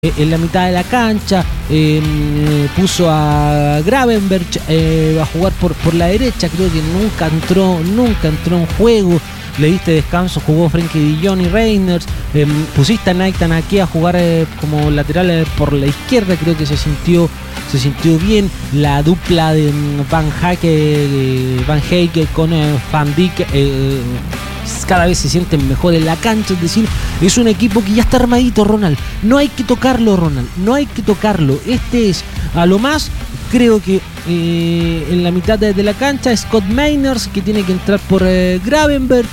en la mitad de la cancha, puso a Gravenberch a jugar por la derecha. Creo que nunca entró en juego. Le diste descanso, jugó Frenkie de Jong y Reiners. Pusiste a Nathan Ake a jugar como lateral por la izquierda. Creo que se sintió bien. La dupla de Van Heike con Van Dijk cada vez se sienten mejor en la cancha. Es decir, es un equipo que ya está armadito, Ronald. No hay que tocarlo, Ronald. No hay que tocarlo. Este es, a lo más, creo que en la mitad de la cancha, Scott Meiners, que tiene que entrar por Gravenberch,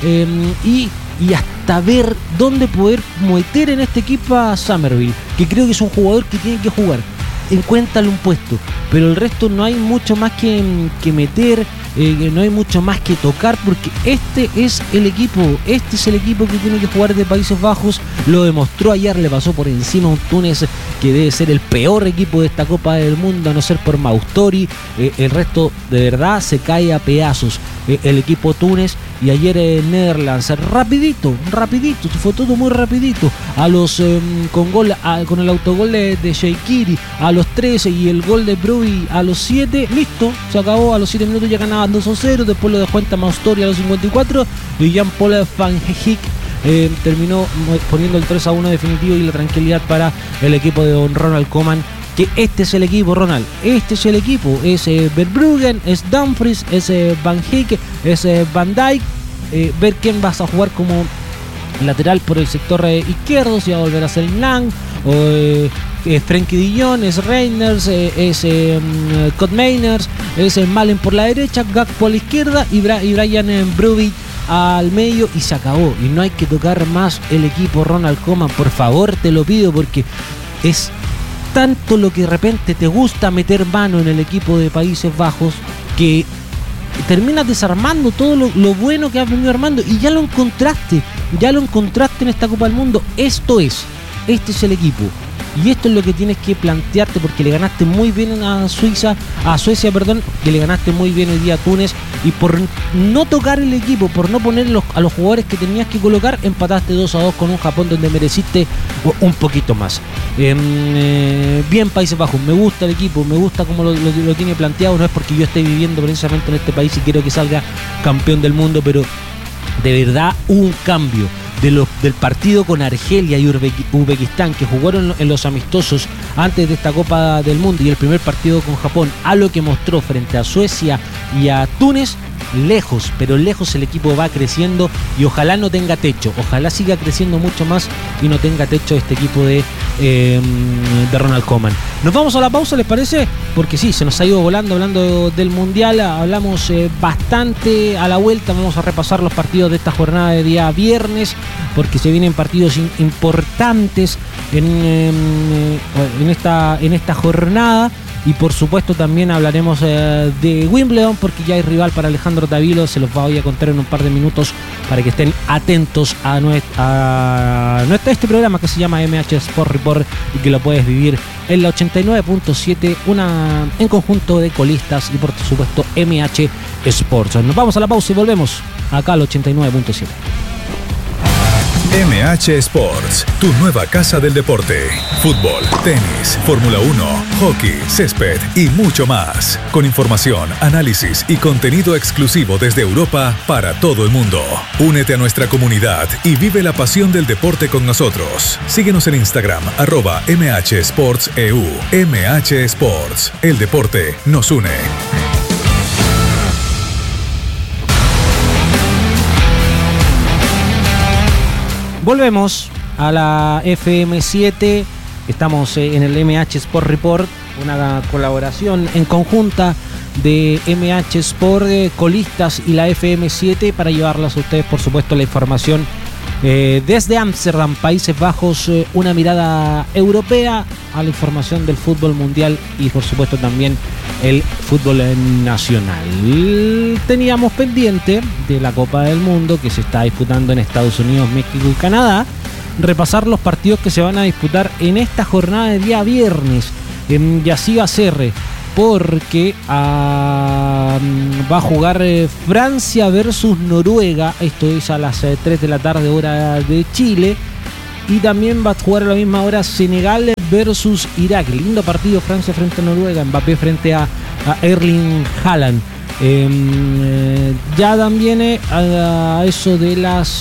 y hasta ver dónde poder meter en este equipo a Summerville, que creo que es un jugador que tiene que jugar. Encuéntrale un puesto, pero el resto no hay mucho más que meter, no hay mucho más que tocar, porque este es el equipo que tiene que jugar de Países Bajos. Lo demostró ayer, le pasó por encima a un Túnez que debe ser el peor equipo de esta Copa del Mundo, a no ser por Maustori. El resto de verdad se cae a pedazos el equipo Túnez. Y ayer en Netherlands, rapidito, fue todo muy rapidito. A los con el autogol de Shaqiri a los 13 y el gol de Broby a los 7, listo, se acabó. A los 7 minutos ya ganaban 2-0, después lo dejó en Maustori a los 54 y Jan-Paul van Heek terminó poniendo el 3-1 definitivo y la tranquilidad para el equipo de Don Ronald Koeman. Que este es el equipo, Ronald. Este es el equipo. Es Verbruggen, es Dumfries, es Van Heek, es Van Dijk. Ver quién vas a jugar como lateral por el sector izquierdo. Si va a volver a ser Lang o Frenkie de Jong, es Reiners, es Scott Meiners, es Malen por la derecha, Gakpo a la izquierda y Brian Broby al medio, y se acabó. Y no hay que tocar más el equipo, Ronald Koeman, por favor, te lo pido, porque es tanto lo que de repente te gusta meter mano en el equipo de Países Bajos que terminas desarmando todo lo bueno que has venido armando. Y ya lo encontraste en esta Copa del Mundo. Este es el equipo. Y esto es lo que tienes que plantearte, porque le ganaste muy bien a Suecia, que le ganaste muy bien hoy día a Túnez, y por no tocar el equipo, por no poner a los jugadores que tenías que colocar, empataste 2-2 con un Japón donde mereciste un poquito más. Bien Países Bajos, me gusta el equipo, me gusta cómo lo tiene planteado. No es porque yo esté viviendo precisamente en este país y quiero que salga campeón del mundo, pero de verdad un cambio del partido con Argelia y Uzbekistán, que jugaron en los amistosos antes de esta Copa del Mundo, y el primer partido con Japón, a lo que mostró frente a Suecia y a Túnez. Lejos, pero lejos el equipo va creciendo, y ojalá no tenga techo, ojalá siga creciendo mucho más y no tenga techo este equipo de Ronald Koeman. Nos vamos a la pausa, ¿les parece? Porque sí, se nos ha ido volando hablando del Mundial. Hablamos bastante. A la vuelta vamos a repasar los partidos de esta jornada de día viernes, porque se vienen partidos importantes en esta jornada. Y por supuesto también hablaremos de Wimbledon, porque ya hay rival para Alejandro Davilo. Se los voy a contar en un par de minutos para que estén atentos a este programa que se llama MH Sport Report, y que lo puedes vivir en la 89.7, en conjunto de colistas, y por supuesto MH Sports. Nos vamos a la pausa y volvemos acá al 89.7. MH Sports, tu nueva casa del deporte. Fútbol, tenis, Fórmula 1, hockey, césped y mucho más. Con información, análisis y contenido exclusivo desde Europa para todo el mundo. Únete a nuestra comunidad y vive la pasión del deporte con nosotros. Síguenos en Instagram, @MHSportsEU. MH Sports, el deporte nos une. Volvemos a la FM7. Estamos en el MH Sport Report, una colaboración en conjunta de MH Sport, colistas y la FM7, para llevarles a ustedes, por supuesto, la información desde Ámsterdam, Países Bajos, una mirada europea a la información del fútbol mundial y por supuesto también el fútbol nacional. Teníamos pendiente de la Copa del Mundo que se está disputando en Estados Unidos, México y Canadá, repasar los partidos que se van a disputar en esta jornada de día viernes. Y así va a ser, porque va a jugar Francia versus Noruega. Esto es a las 3 de la tarde hora de Chile. Y también va a jugar a la misma hora Senegal versus Irak. Lindo partido, Francia frente a Noruega, Mbappé frente a Erling Haaland. Ya también a eso de las...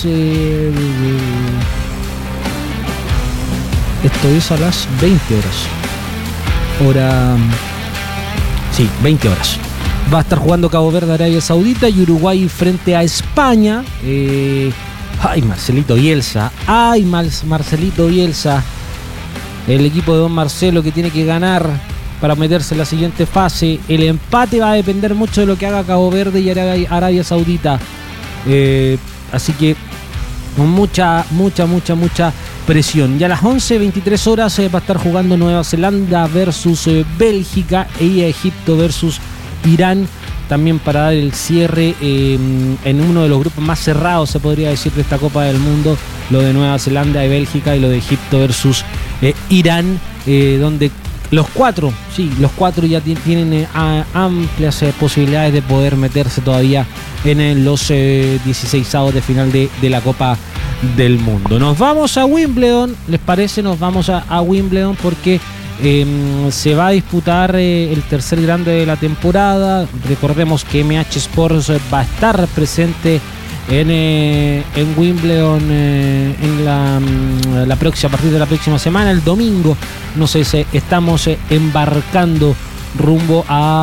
esto es a las 20 horas. Sí, 20 horas. Va a estar jugando Cabo Verde, Arabia Saudita, y Uruguay frente a España. Ay, Marcelito Bielsa. Marcelito Bielsa. El equipo de Don Marcelo, que tiene que ganar para meterse en la siguiente fase. El empate va a depender mucho de lo que haga Cabo Verde y Arabia Saudita. Así que con mucha presión. Y a las 11:23 horas va a estar jugando Nueva Zelanda versus Bélgica y Egipto versus Irán, también para dar el cierre en uno de los grupos más cerrados, se podría decir, de esta Copa del Mundo, lo de Nueva Zelanda y Bélgica, y lo de Egipto versus Irán, donde los cuatro ya tienen amplias posibilidades de poder meterse todavía en los 16avos de final de la Copa del Mundo. Nos vamos a Wimbledon, ¿les parece? Nos vamos a Wimbledon porque se va a disputar el tercer grande de la temporada. Recordemos que MH Sports va a estar presente en Wimbledon a partir de la próxima semana. El domingo estamos embarcando rumbo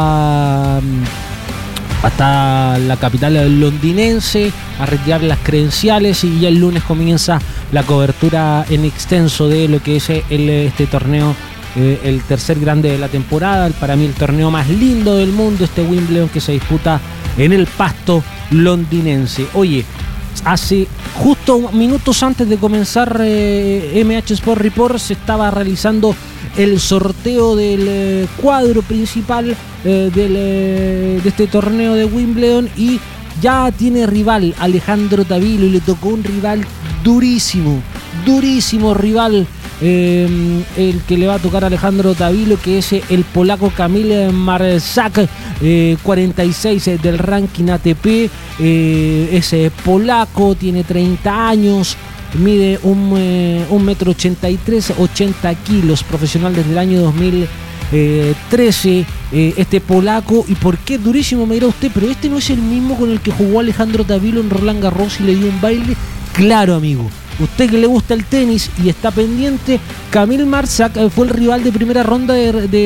hasta la capital londinense a retirar las credenciales, y ya el lunes comienza la cobertura en extenso de lo que es este torneo, el tercer grande de la temporada, para mí el torneo más lindo del mundo, este Wimbledon, que se disputa en el pasto londinense. Oye, hace justo minutos antes de comenzar MH Sport Report se estaba realizando el sorteo del cuadro principal de este torneo de Wimbledon, y ya tiene rival Alejandro Tavilo, y le tocó un rival durísimo rival, el que le va a tocar a Alejandro Tavilo, que es el polaco Kamil Marzak, 46 del ranking ATP. Es polaco, tiene 30 años, mide 1,83 m, 80 kilos, profesional desde el año 2013, este polaco. ¿Y por qué durísimo? Me dirá usted, pero este no es el mismo con el que jugó Alejandro Tavilo en Roland Garros y le dio un baile. Claro, amigo, usted que le gusta el tenis y está pendiente, Kamil Marzak fue el rival de primera ronda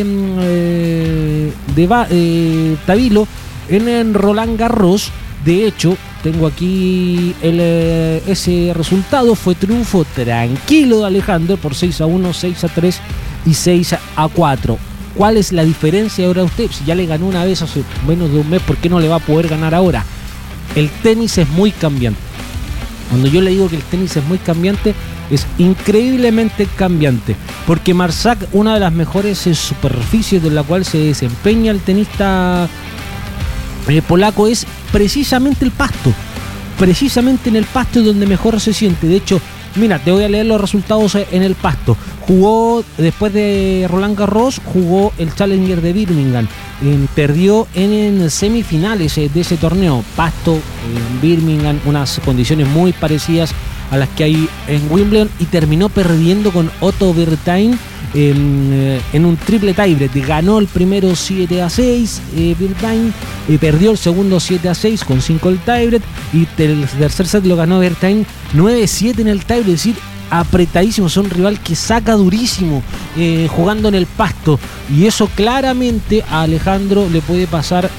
de Tavilo en Roland Garros. De hecho, tengo aquí ese resultado. Fue triunfo tranquilo de Alejandro por 6-1, 6-3 y 6-4. ¿Cuál es la diferencia ahora usted? Si ya le ganó una vez hace menos de un mes, ¿por qué no le va a poder ganar ahora? El tenis es muy cambiante. Cuando yo le digo que el tenis es muy cambiante, es increíblemente cambiante. Porque Marzak, una de las mejores superficies de la cual se desempeña el tenista polaco, es precisamente el pasto. Precisamente en el pasto es donde mejor se siente. De hecho, mira, te voy a leer los resultados en el pasto. Jugó, después de Roland Garros, jugó el Challenger de Birmingham. Perdió en semifinales de ese torneo. Pasto en Birmingham, unas condiciones muy parecidas a las que hay en Wimbledon, y terminó perdiendo con Otto Bertain en un triple tiebreak. Ganó el primero 7-6 Bertain, perdió el segundo 7-6 con 5 el tiebreak, y el tercer set lo ganó Bertain 9-7 en el tiebreak. Es decir, apretadísimo, es un rival que saca durísimo jugando en el pasto, y eso claramente a Alejandro le puede pasar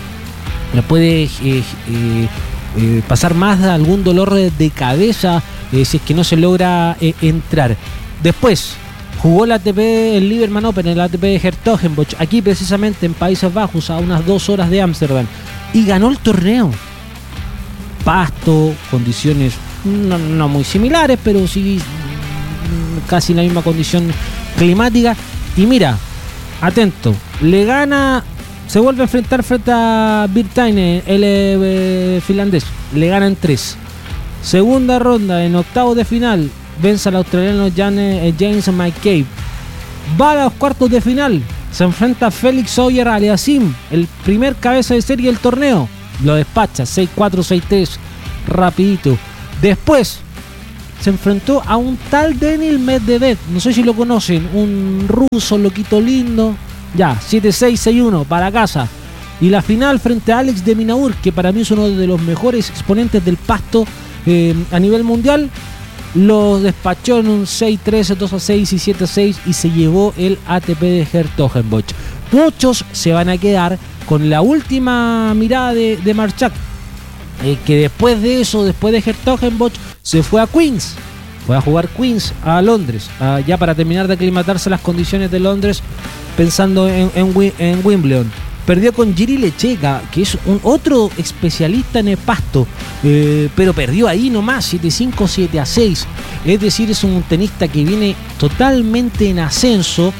más de algún dolor de cabeza si es que no se logra entrar. Después jugó el ATP, el Liberman Open, el ATP de Hertogenbosch, aquí precisamente en Países Bajos, a unas 2 horas de Ámsterdam, y ganó el torneo. Pasto, condiciones no muy similares, pero sí casi la misma condición climática. Y mira, atento, le gana, se vuelve a enfrentar frente a Bertain, el finlandés, le gana en 3. Segunda ronda, en octavos de final, vence al australiano James McCabe. Va a los cuartos de final, se enfrenta a Félix Auger-Aliassime, el primer cabeza de serie del torneo. Lo despacha 6-4, 6-3, rapidito. Después se enfrentó a un tal Daniil Medvedev, no sé si lo conocen, un ruso loquito lindo, ya, 7-6, 6-1, para casa. Y la final frente a Alex de Minaur, que para mí es uno de los mejores exponentes del pasto a nivel mundial, lo despachó en un 6-3, 2-6 y 7-6 y se llevó el ATP de Herzogenbosch. Muchos se van a quedar con la última mirada de Marchak, que después de eso, después de Herzogenbosch, se fue a Queens. Fue a jugar Queens a Londres, ya para terminar de aclimatarse a las condiciones de Londres, pensando en Wimbledon. Perdió con Jiří Lečeka, que es un otro especialista en el pasto, pero perdió ahí nomás, 7-5, 7-6. Es decir, es un tenista que viene totalmente en ascenso,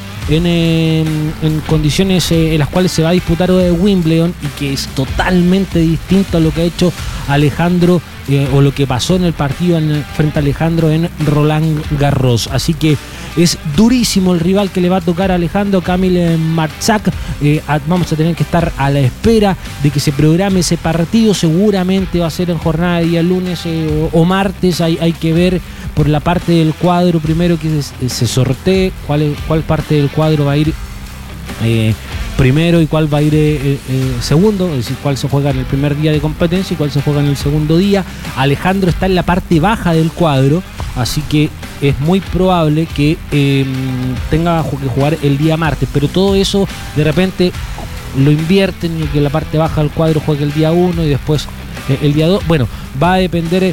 en condiciones en las cuales se va a disputar Wimbledon, y que es totalmente distinto a lo que ha hecho Alejandro o lo que pasó en el partido frente a Alejandro en Roland Garros. Así que es durísimo el rival que le va a tocar a Alejandro, Kamil Marchak. Vamos a tener que estar a la espera de que se programe ese partido. Seguramente va a ser en jornada de día lunes o martes. Hay que ver por la parte del cuadro primero que se sortee cuál parte del cuadro va a ir primero y cuál va a ir segundo, es decir, cuál se juega en el primer día de competencia y cuál se juega en el segundo día. Alejandro está en la parte baja del cuadro, así que es muy probable que tenga que jugar el día martes, pero todo eso de repente lo invierten y que la parte baja del cuadro juegue el día 1 y después el día 2. Bueno, va a depender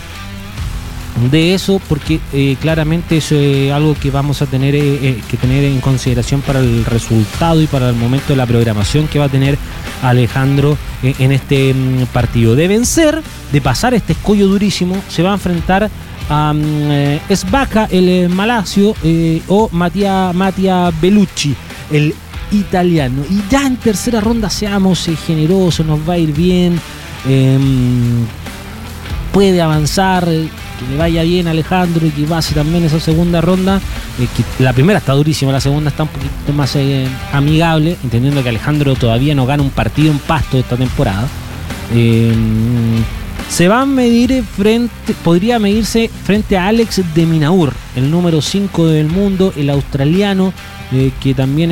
de eso, porque claramente eso es algo que vamos a tener que tener en consideración para el resultado y para el momento de la programación que va a tener Alejandro en este partido. De vencer, de pasar este escollo durísimo, se va a enfrentar a Svaka, el malasio, o Mattia Bellucci, el italiano. Y ya en tercera ronda seamos generosos, nos va a ir bien, puede avanzar, que le vaya bien a Alejandro y que pase también esa segunda ronda, que la primera está durísima, la segunda está un poquito más amigable, entendiendo que Alejandro todavía no gana un partido en pasto esta temporada. Se va a medir podría medirse frente a Alex de Minaur, el número 5 del mundo, el australiano, que también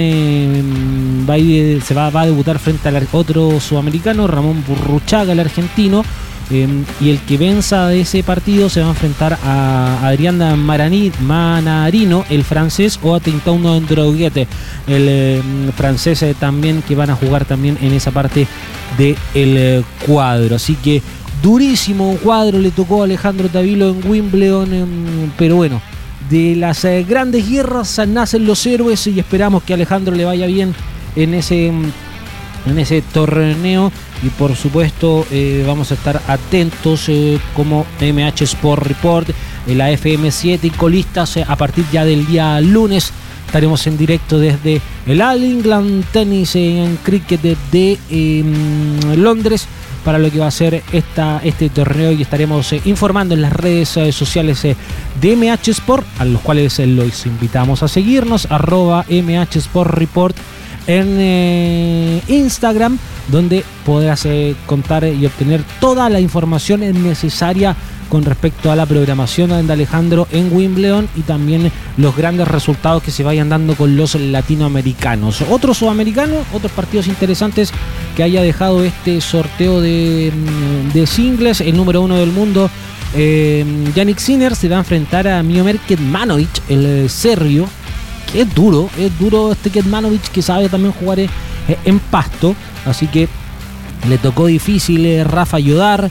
va a debutar frente al otro sudamericano, Ramón Burruchaga, el argentino. Y el que venza de ese partido se va a enfrentar a Adrián Manarino, el francés, o a Tintin Droguete, el francés también, que van a jugar también en esa parte del cuadro. Así que durísimo cuadro le tocó a Alejandro Tavilo en Wimbledon, pero bueno, de las grandes guerras nacen los héroes y esperamos que a Alejandro le vaya bien en ese torneo. Y por supuesto vamos a estar atentos como MH Sport Report, la FM7 y colistas. A partir ya del día lunes estaremos en directo desde el All England Tennis en Cricket de Londres para lo que va a ser este torneo, y estaremos informando en las redes sociales de MH Sport, a los cuales los invitamos a seguirnos, @MH Sport Report en Instagram, donde podrás contar y obtener toda la información necesaria con respecto a la programación de Alejandro en Wimbledon y también los grandes resultados que se vayan dando con los latinoamericanos. Otros sudamericanos, otros partidos interesantes que haya dejado este sorteo de singles. El número 1 del mundo, Jannik Sinner, se va a enfrentar a Miomir Kecmanovic, el serbio. Es duro este Kecmanovic, que sabe también jugar en pasto, así que le tocó difícil Rafa Yodar,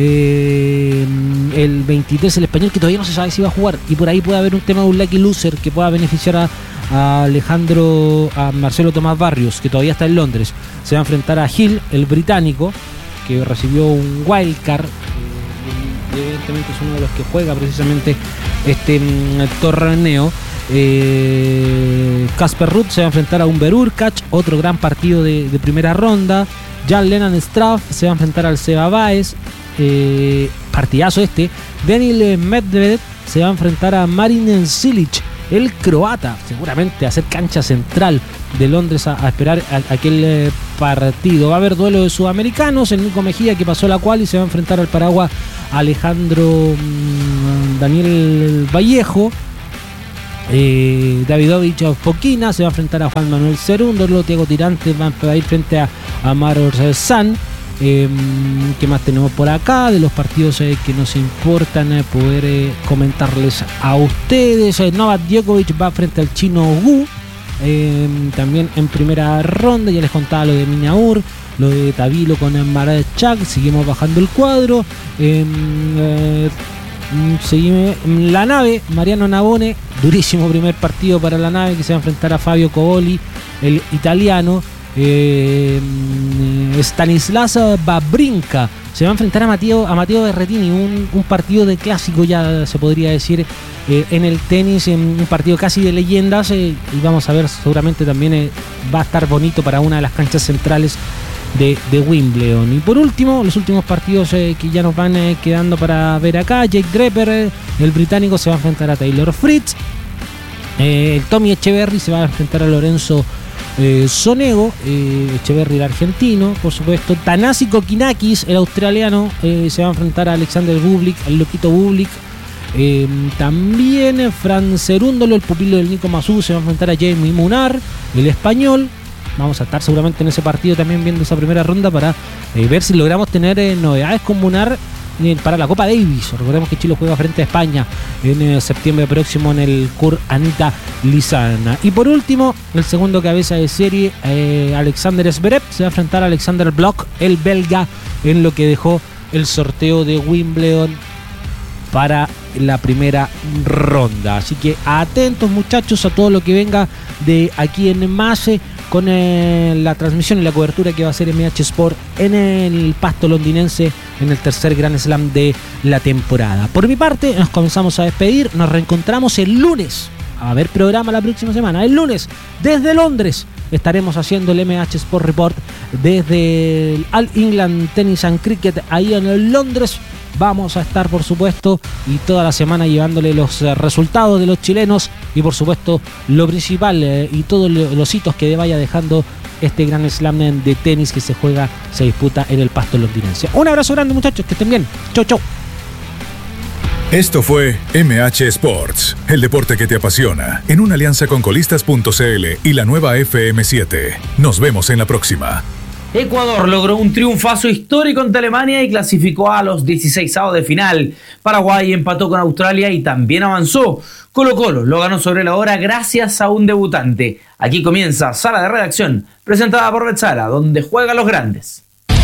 el 23, el español, que todavía no se sabe si va a jugar, y por ahí puede haber un tema de un lucky loser que pueda beneficiar a Marcelo Tomás Barrios, que todavía está en Londres. Se va a enfrentar a Hill, el británico, que recibió un wildcard, evidentemente es uno de los que juega precisamente este torneo. Casper Ruud se va a enfrentar a Umber Urkac, otro gran partido de primera ronda. Jan-Lennard Struff se va a enfrentar al Seba Baez, partidazo este. Daniil Medvedev se va a enfrentar a Marin Cilic, el croata, seguramente a hacer cancha central de Londres a esperar aquel partido. Va a haber duelo de sudamericanos, el Nico Mejía, que pasó la cual y se va a enfrentar al paraguas Alejandro Daniel Vallejo. Davidovich Foquina se va a enfrentar a Juan Manuel Cerúndolo. Thiago Tirante va a ir frente a Amaro San. ¿Qué más tenemos por acá? De los partidos que nos importan poder comentarles a ustedes. Novak Djokovic va frente al chino Gu, también en primera ronda. Ya les contaba lo de Minaur, lo de Tavilo con Marachak. Seguimos bajando el cuadro. Seguimos la nave, Mariano Navone, durísimo primer partido para la nave, que se va a enfrentar a Fabio Coboli, el italiano. Stanislas Wawrinka se va a enfrentar a Matteo Berrettini, un partido de clásico, ya se podría decir, en el tenis, un partido casi de leyendas, y vamos a ver, seguramente también va a estar bonito para una de las canchas centrales de Wimbledon. Y por último, los últimos partidos que ya nos van quedando para ver acá: Jake Draper, el británico, se va a enfrentar a Taylor Fritz. El Tommy Echeverry se va a enfrentar a Lorenzo Sonego, Echeverry, el argentino, por supuesto. Thanasi Kokinakis, el australiano, se va a enfrentar a Alexander Bublik, el loquito Bublik. También Fran Cerúndolo, el pupilo del Nico Massú, se va a enfrentar a Jamie Munar, el español. Vamos a estar seguramente en ese partido también viendo esa primera ronda para ver si logramos tener novedades con Munar para la Copa Davis. Recordemos que Chile juega frente a España en septiembre próximo en el CUR Anita Lizana. Y por último, el segundo cabeza de serie, Alexander Zverev, se va a enfrentar a Alexander Bloch, el belga, en lo que dejó el sorteo de Wimbledon para la primera ronda. Así que atentos, muchachos, a todo lo que venga de aquí en más, con la transmisión y la cobertura que va a hacer MH Sport en el pasto londinense en el tercer Grand Slam de la temporada. Por mi parte, nos comenzamos a despedir. Nos reencontramos el lunes. A ver programa la próxima semana. El lunes, desde Londres, estaremos haciendo el MH Sport Report desde el All England Tennis and Cricket ahí en Londres. Vamos a estar, por supuesto, y toda la semana llevándole los resultados de los chilenos y, por supuesto, lo principal y todos los hitos que vaya dejando este Grand Slam de tenis que se disputa en el pasto londinense. Un abrazo grande, muchachos, que estén bien. Chau, chau. Esto fue MH Sports, el deporte que te apasiona, en una alianza con colistas.cl y la nueva FM7. Nos vemos en la próxima. Ecuador logró un triunfazo histórico ante Alemania y clasificó a los 16avos de final. Paraguay empató con Australia y también avanzó. Colo-Colo lo ganó sobre la hora gracias a un debutante. Aquí comienza Sala de Redacción, presentada por Betzala, donde juegan los grandes.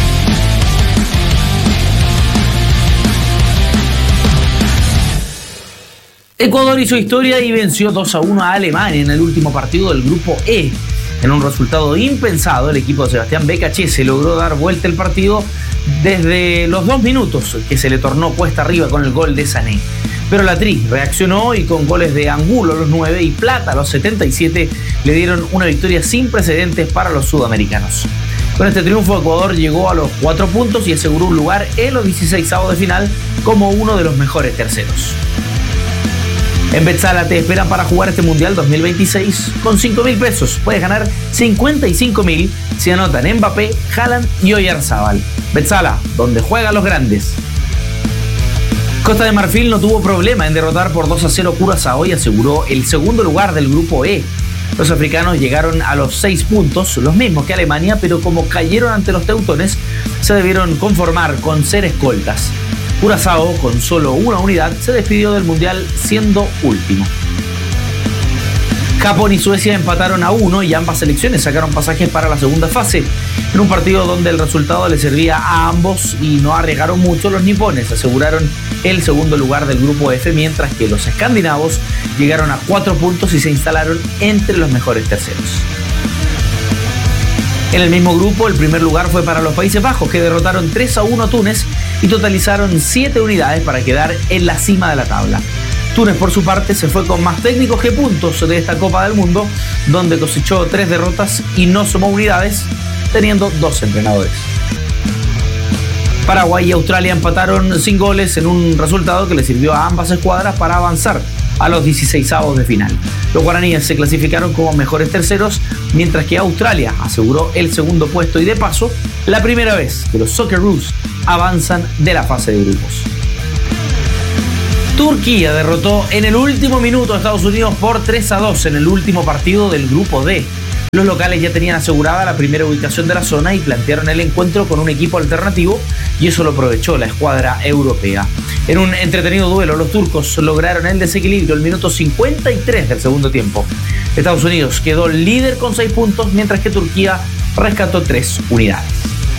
Ecuador hizo historia y venció 2-1 a Alemania en el último partido del grupo E. En un resultado impensado, el equipo de Sebastián Becachese logró dar vuelta el partido desde los 2 minutos, que se le tornó cuesta arriba con el gol de Sané. Pero la Tri reaccionó y con goles de Angulo a los 9 y Plata a los 77 le dieron una victoria sin precedentes para los sudamericanos. Con este triunfo, Ecuador llegó a los 4 puntos y aseguró un lugar en los 16avos de final como uno de los mejores terceros. En Betzala te esperan para jugar este Mundial 2026 con 5.000 pesos. Puedes ganar 55.000 si anotan Mbappé, Haaland y Oyarzábal. Betzala, donde juegan los grandes. Costa de Marfil no tuvo problema en derrotar por 2-0 Curazao y aseguró el segundo lugar del grupo E. Los africanos llegaron a los 6 puntos, los mismos que Alemania, pero como cayeron ante los teutones, se debieron conformar con ser escoltas. Curazao, con solo una unidad, se despidió del Mundial siendo último. Japón y Suecia empataron a 1 y ambas selecciones sacaron pasajes para la segunda fase. En un partido donde el resultado le servía a ambos y no arriesgaron mucho, los nipones aseguraron el segundo lugar del grupo F, mientras que los escandinavos llegaron a 4 puntos y se instalaron entre los mejores terceros. En el mismo grupo, el primer lugar fue para los Países Bajos, que derrotaron 3-1 a Túnez y totalizaron 7 unidades para quedar en la cima de la tabla. Túnez, por su parte, se fue con más técnicos que puntos de esta Copa del Mundo, donde cosechó 3 derrotas y no sumó unidades, teniendo 2 entrenadores. Paraguay y Australia empataron sin goles en un resultado que le sirvió a ambas escuadras para avanzar a los 16avos de final. Los guaraníes se clasificaron como mejores terceros, mientras que Australia aseguró el segundo puesto y de paso, la primera vez que los Socceroos avanzan de la fase de grupos. Turquía derrotó en el último minuto a Estados Unidos por 3-2 en el último partido del grupo D. Los locales ya tenían asegurada la primera ubicación de la zona y plantearon el encuentro con un equipo alternativo, y eso lo aprovechó la escuadra europea. En un entretenido duelo, los turcos lograron el desequilibrio el minuto 53 del segundo tiempo. Estados Unidos quedó líder con 6 puntos, mientras que Turquía rescató 3 unidades.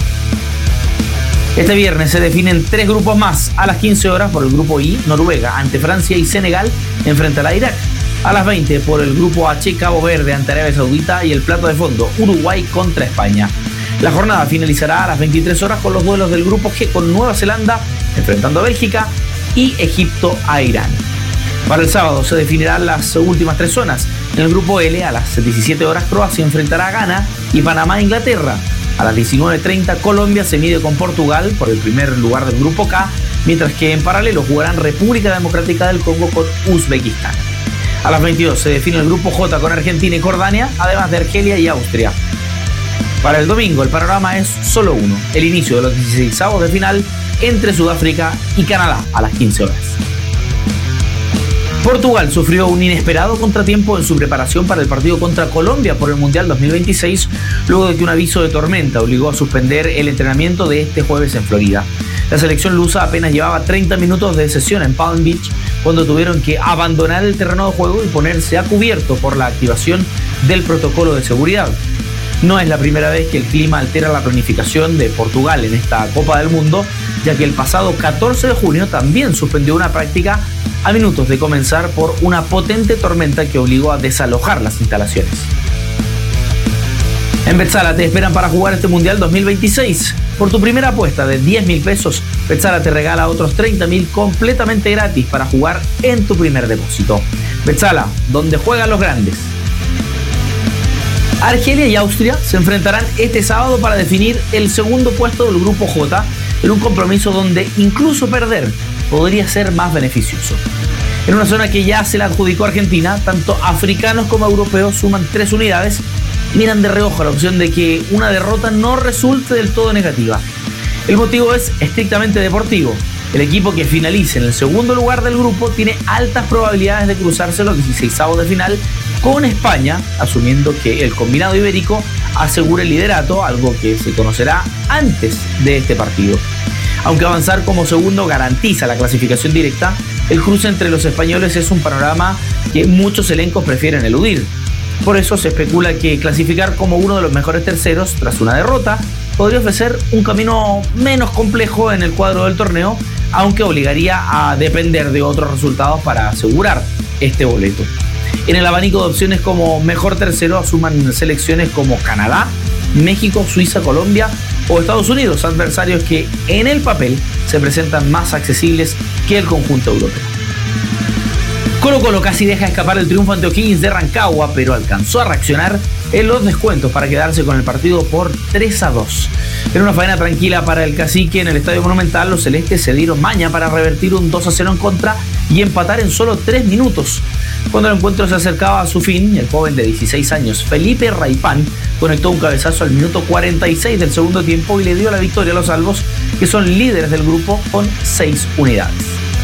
Este viernes se definen 3 grupos más. A las 15 horas por el grupo I, Noruega ante Francia y Senegal enfrentará a Irak. A las 20 por el grupo H, Cabo Verde ante Arabia Saudita, y el plato de fondo, Uruguay contra España. La jornada finalizará a las 23 horas con los duelos del grupo G, con Nueva Zelanda enfrentando a Bélgica y Egipto a Irán. Para el sábado se definirán las últimas 3 zonas. En el grupo L, a las 17 horas, Croacia enfrentará a Ghana y Panamá a Inglaterra. A las 19:30, Colombia se mide con Portugal por el primer lugar del grupo K, mientras que en paralelo jugarán República Democrática del Congo con Uzbekistán. A las 22 se define el grupo J con Argentina y Jordania, además de Argelia y Austria. Para el domingo el panorama es solo uno: el inicio de los 16avos de final entre Sudáfrica y Canadá a las 15 horas. Portugal sufrió un inesperado contratiempo en su preparación para el partido contra Colombia por el Mundial 2026, luego de que un aviso de tormenta obligó a suspender el entrenamiento de este jueves en Florida. La selección lusa apenas llevaba 30 minutos de sesión en Palm Beach cuando tuvieron que abandonar el terreno de juego y ponerse a cubierto por la activación del protocolo de seguridad. No es la primera vez que el clima altera la planificación de Portugal en esta Copa del Mundo, ya que el pasado 14 de junio también suspendió una práctica a minutos de comenzar por una potente tormenta que obligó a desalojar las instalaciones. En Betzala te esperan para jugar este Mundial 2026. Por tu primera apuesta de 10.000 pesos, Betzala te regala otros 30.000 completamente gratis para jugar en tu primer depósito. Betzala, donde juegan los grandes. Argelia y Austria se enfrentarán este sábado para definir el segundo puesto del grupo J, en un compromiso donde incluso perder podría ser más beneficioso. En una zona que ya se la adjudicó Argentina, tanto africanos como europeos suman 3 unidades y miran de reojo la opción de que una derrota no resulte del todo negativa. El motivo es estrictamente deportivo. El equipo que finalice en el segundo lugar del grupo tiene altas probabilidades de cruzarse los 16avos de final con España, asumiendo que el combinado ibérico asegure el liderato, algo que se conocerá antes de este partido. Aunque avanzar como segundo garantiza la clasificación directa, el cruce entre los españoles es un panorama que muchos elencos prefieren eludir. Por eso se especula que clasificar como uno de los mejores terceros tras una derrota podría ofrecer un camino menos complejo en el cuadro del torneo, aunque obligaría a depender de otros resultados para asegurar este boleto. En el abanico de opciones como mejor tercero asuman selecciones como Canadá, México, Suiza, Colombia o Estados Unidos, adversarios que en el papel se presentan más accesibles que el conjunto europeo. Colo-Colo casi deja escapar el triunfo ante O'Higgins de Rancagua, pero alcanzó a reaccionar en los descuentos para quedarse con el partido por 3-2. En una faena tranquila para el Cacique en el Estadio Monumental, los celestes se dieron maña para revertir un 2-0 en contra y empatar en solo 3 minutos. Cuando el encuentro se acercaba a su fin, el joven de 16 años, Felipe Raipán, conectó un cabezazo al minuto 46 del segundo tiempo y le dio la victoria a los albos, que son líderes del grupo con 6 unidades.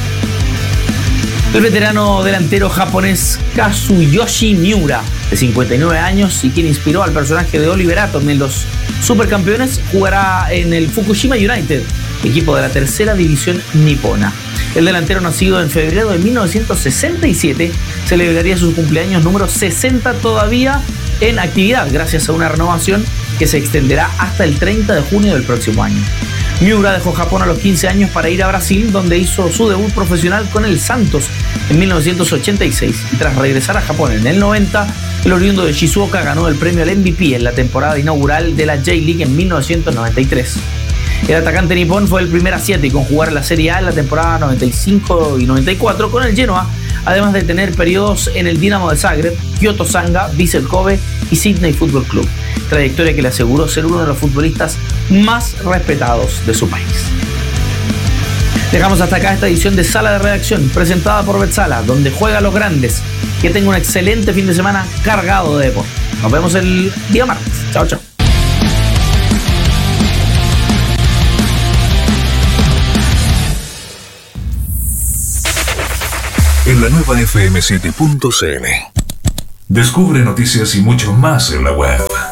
El veterano delantero japonés Kazuyoshi Miura, de 59 años y quien inspiró al personaje de Oliver Atom en los Supercampeones, jugará en el Fukushima United, equipo de la tercera división nipona. El delantero, nacido en febrero de 1967, celebraría su cumpleaños número 60 todavía en actividad, gracias a una renovación que se extenderá hasta el 30 de junio del próximo año. Miura dejó Japón a los 15 años para ir a Brasil, donde hizo su debut profesional con el Santos en 1986, y tras regresar a Japón en el 90, el oriundo de Shizuoka ganó el premio al MVP en la temporada inaugural de la J-League en 1993. El atacante nipón fue el primer asiático en jugar en la Serie A en la temporada 95 y 94 con el Genoa, además de tener periodos en el Dinamo de Zagreb, Kyoto Sanga, Vissel Kobe y Sydney Football Club, trayectoria que le aseguró ser uno de los futbolistas más respetados de su país. Dejamos hasta acá esta edición de Sala de Redacción, presentada por Betsala, donde juega los grandes. Que tenga un excelente fin de semana cargado de deporte. Nos vemos el día martes. Chao, chao. En la nueva FM7.cl. Descubre noticias y mucho más en la web.